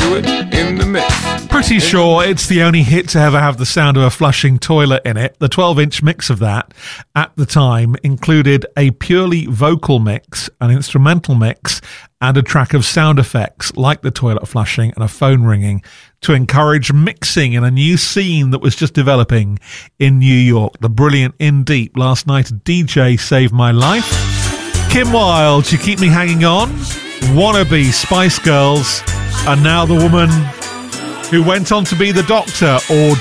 Stewart in the mix. Pretty sure it's the only hit to ever have the sound of a flushing toilet in it. The 12-inch mix of that at the time included a purely vocal mix, an instrumental mix, and a track of sound effects like the toilet flushing and a phone ringing to encourage mixing in a new scene that was just developing in New York. The brilliant In Deep, Last Night a DJ Saved My Life. Kim Wilde, You Keep Me Hanging On. Wannabe, Spice Girls. And now the woman who went on to be the Doctor, or